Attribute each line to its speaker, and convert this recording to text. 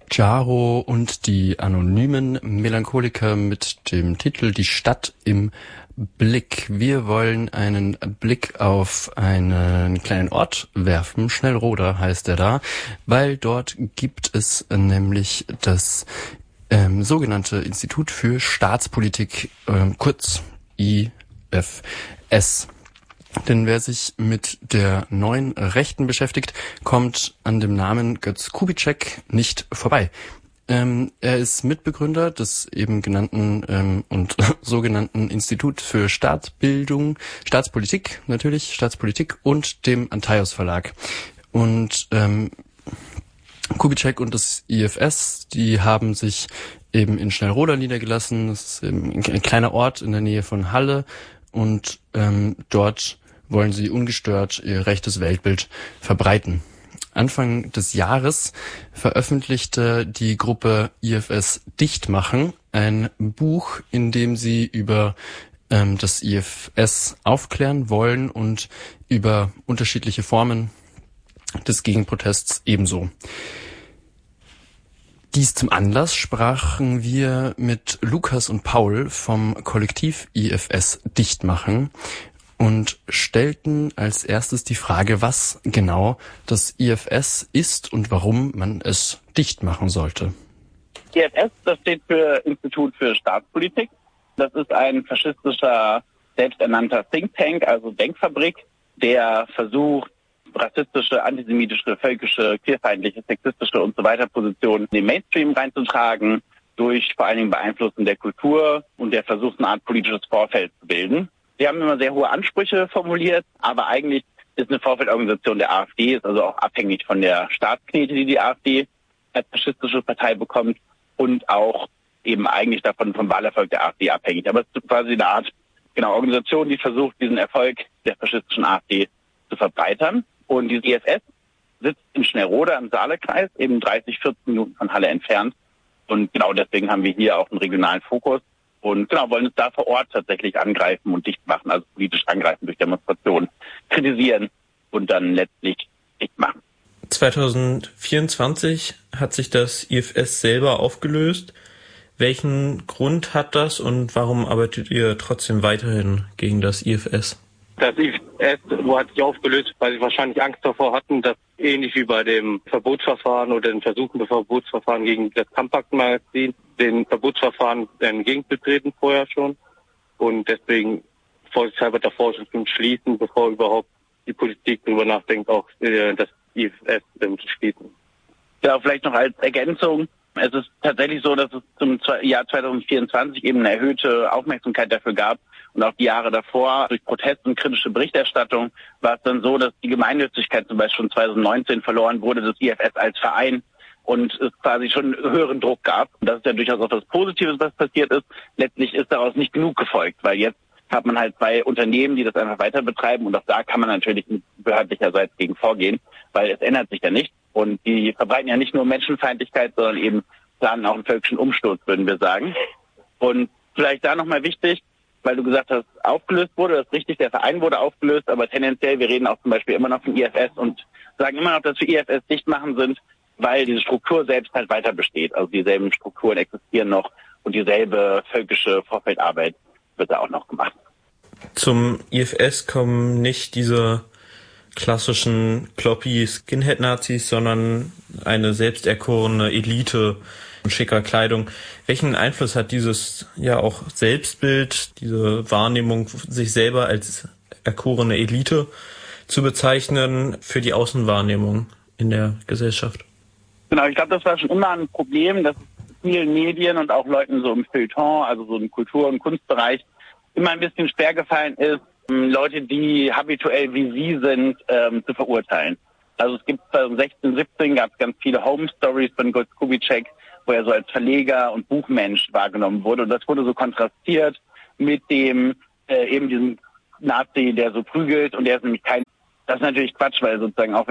Speaker 1: Jaro und die anonymen Melancholiker mit dem Titel Die Stadt im Blick. Wir wollen einen Blick auf einen kleinen Ort werfen. Schnellroda heißt er da, weil dort gibt es nämlich das sogenannte Institut für Staatspolitik, kurz IFS. Denn wer sich mit der neuen Rechten beschäftigt, kommt an dem Namen Götz Kubitschek nicht vorbei. Er ist Mitbegründer des eben genannten und sogenannten Institut für Staatspolitik und dem Antaios Verlag. Und Kubitschek und das IFS, die haben sich eben in Schnellroda niedergelassen. Das ist eben ein kleiner Ort in der Nähe von Halle. Und dort wollen sie ungestört ihr rechtes Weltbild verbreiten. Anfang des Jahres veröffentlichte die Gruppe IFS Dichtmachen ein Buch, in dem sie über das IFS aufklären wollen und über unterschiedliche Formen des Gegenprotests ebenso. Dies zum Anlass sprachen wir mit Lukas und Paul vom Kollektiv IFS Dichtmachen und stellten als erstes die Frage, was genau das IFS ist und warum man es dicht machen sollte.
Speaker 2: IFS, das steht für Institut für Staatspolitik. Das ist ein faschistischer, selbsternannter Think Tank, also Denkfabrik, der versucht, rassistische, antisemitische, völkische, queerfeindliche, sexistische und so weiter Positionen in den Mainstream reinzutragen, durch vor allen Dingen Beeinflussen der Kultur, und der versucht, eine Art politisches Vorfeld zu bilden. Sie haben immer sehr hohe Ansprüche formuliert, aber eigentlich ist eine Vorfeldorganisation der AfD, ist also auch abhängig von der Staatsknete, die die AfD als faschistische Partei bekommt, und auch eben eigentlich davon vom Wahlerfolg der AfD abhängig. Aber es ist quasi eine Art Organisation, die versucht, diesen Erfolg der faschistischen AfD zu verbreitern. Und die IFS sitzt in Schnellroda im Saalekreis, eben 30-40 Minuten von Halle entfernt. Und genau deswegen haben wir hier auch einen regionalen Fokus. Und genau, wollen uns da vor Ort tatsächlich angreifen und dicht machen, also politisch angreifen durch Demonstrationen, kritisieren und dann letztlich dicht machen.
Speaker 3: 2024 hat sich das IFS selber aufgelöst. Welchen Grund hat das und warum arbeitet ihr trotzdem weiterhin gegen das IFS?
Speaker 4: Das IFS hat sich aufgelöst, weil sie wahrscheinlich Angst davor hatten, dass ähnlich wie bei dem Verbotsverfahren oder den Versuchen des Verbotsverfahren gegen das Kompakt-Magazin, den Verbotsverfahren entgegenzutreten vorher schon. Und deswegen vorsichtshalber davor schon schließen, bevor überhaupt die Politik darüber nachdenkt, auch das IFS zu schließen.
Speaker 2: Ja, vielleicht noch als Ergänzung. Es ist tatsächlich so, dass es zum Jahr 2024 eben eine erhöhte Aufmerksamkeit dafür gab. Und auch die Jahre davor, durch Protest und kritische Berichterstattung, war es dann so, dass die Gemeinnützigkeit zum Beispiel schon 2019 verloren wurde, das IFS als Verein, und es quasi schon höheren Druck gab. Und das ist ja durchaus auch was Positives, was passiert ist. Letztlich ist daraus nicht genug gefolgt, weil jetzt hat man halt 2 Unternehmen, die das einfach weiter betreiben, und auch da kann man natürlich mit behördlicherseits gegen vorgehen, weil es ändert sich ja nicht. Und die verbreiten ja nicht nur Menschenfeindlichkeit, sondern eben planen auch einen völkischen Umsturz, würden wir sagen. Und vielleicht da nochmal wichtig, weil du gesagt hast, aufgelöst wurde, das ist richtig, der Verein wurde aufgelöst, aber tendenziell, wir reden auch zum Beispiel immer noch von IFS und sagen immer noch, dass wir IFS dicht machen sind, weil diese Struktur selbst halt weiter besteht. Also dieselben Strukturen existieren noch und dieselbe völkische Vorfeldarbeit wird da auch noch gemacht.
Speaker 3: Zum IFS kommen nicht diese klassischen Kloppy-Skinhead-Nazis, sondern eine selbsterkorene Elite in schicker Kleidung. Welchen Einfluss hat dieses ja auch Selbstbild, diese Wahrnehmung, sich selber als erkorene Elite zu bezeichnen, für die Außenwahrnehmung in der Gesellschaft?
Speaker 2: Genau, ich glaube, das war schon immer ein Problem, dass vielen Medien und auch Leuten so im Feuilleton, also so im Kultur- und Kunstbereich, immer ein bisschen schwer gefallen ist, Leute, die habituell wie sie sind, zu verurteilen. Also es gibt 2016, 17 gab es ganz viele Home Stories von Götz Kubitschek, wo er so als Verleger und Buchmensch wahrgenommen wurde. Und das wurde so kontrastiert mit dem eben diesem Nazi, der so prügelt, und der ist nämlich kein. Das ist natürlich Quatsch, weil sozusagen auch